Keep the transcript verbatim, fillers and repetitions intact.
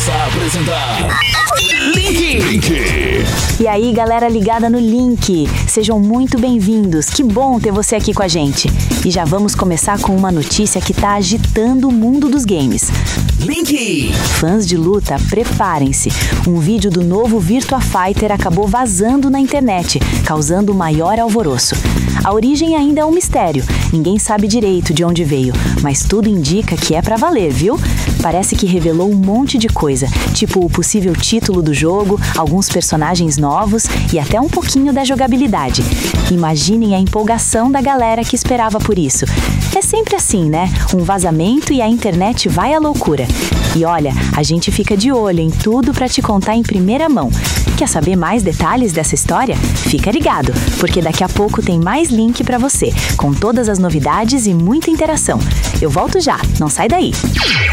Voltamos a apresentar Link. Link. E aí, galera ligada no Link, sejam muito bem-vindos. Que bom ter você aqui com a gente. E já vamos começar com uma notícia que tá agitando o mundo dos games. Link. Fãs de luta, preparem-se. Um vídeo do novo Virtua Fighter acabou vazando na internet, causando maior alvoroço. A origem ainda é um mistério. Ninguém sabe direito de onde veio, mas tudo indica que é pra valer, viu? Parece que revelou um monte de coisa, tipo o possível título do jogo, alguns personagens novos e até um pouquinho da jogabilidade. Imaginem a empolgação da galera que esperava por isso. É sempre assim, né? Um vazamento e a internet vai à loucura. E olha, a gente fica de olho em tudo pra te contar em primeira mão. Quer saber mais detalhes dessa história? Fica ligado, porque daqui a pouco tem mais link pra você, com todas as novidades e muita interação. Eu volto já, não sai daí!